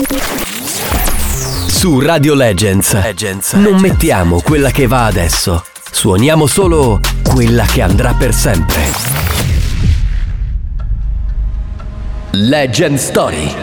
Su Radio Legends non mettiamo quella che va adesso, suoniamo solo quella che andrà per sempre. Legend Story.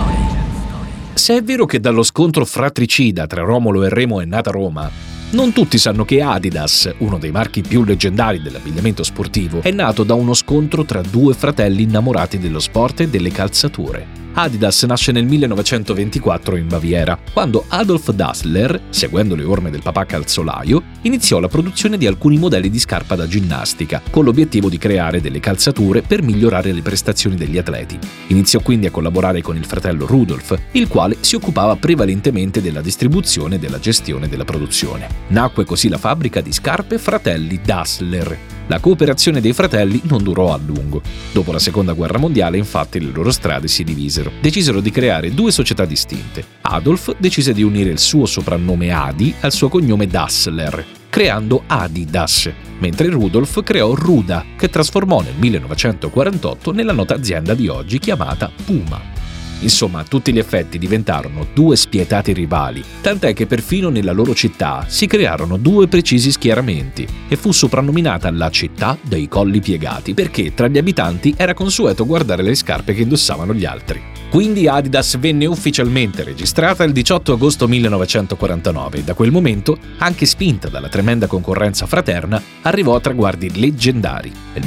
Se è vero che dallo scontro fratricida tra Romolo e Remo è nata Roma, non tutti sanno che Adidas, uno dei marchi più leggendari dell'abbigliamento sportivo, è nato da uno scontro tra due fratelli innamorati dello sport e delle calzature. Adidas nasce nel 1924 in Baviera, quando Adolf Dassler, seguendo le orme del papà calzolaio, iniziò la produzione di alcuni modelli di scarpa da ginnastica, con l'obiettivo di creare delle calzature per migliorare le prestazioni degli atleti. Iniziò quindi a collaborare con il fratello Rudolf, il quale si occupava prevalentemente della distribuzione e della gestione della produzione. Nacque così la fabbrica di scarpe Fratelli Dassler. La cooperazione dei fratelli non durò a lungo. Dopo la Seconda Guerra Mondiale, infatti, le loro strade si divisero. Decisero di creare due società distinte. Adolf decise di unire il suo soprannome Adi al suo cognome Dassler, creando Adidas, mentre Rudolf creò Ruda, che trasformò nel 1948 nella nota azienda di oggi chiamata Puma. Insomma, a tutti gli effetti diventarono due spietati rivali, tant'è che perfino nella loro città si crearono due precisi schieramenti e fu soprannominata la città dei colli piegati perché tra gli abitanti era consueto guardare le scarpe che indossavano gli altri. Quindi Adidas venne ufficialmente registrata il 18 agosto 1949 e da quel momento, anche spinta dalla tremenda concorrenza fraterna, arrivò a traguardi leggendari. Nel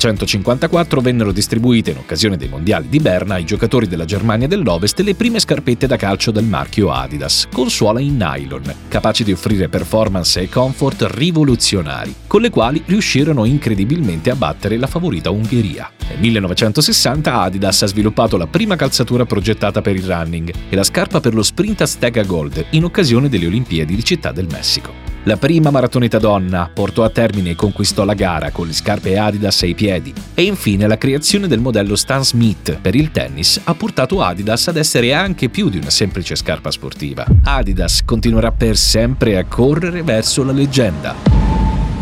1954 vennero distribuite in occasione dei mondiali di Berna ai giocatori della Germania dell'Ovest le prime scarpette da calcio del marchio Adidas, con suola in nylon, capaci di offrire performance e comfort rivoluzionari, con le quali riuscirono incredibilmente a battere la favorita Ungheria. Nel 1960 Adidas ha sviluppato la prima calzatura progettata per il running e la scarpa per lo sprint Azteca Gold in occasione delle Olimpiadi di Città del Messico. La prima maratoneta donna portò a termine e conquistò la gara con le scarpe Adidas ai piedi e infine la creazione del modello Stan Smith per il tennis ha portato Adidas ad essere anche più di una semplice scarpa sportiva. Adidas continuerà per sempre a correre verso la leggenda.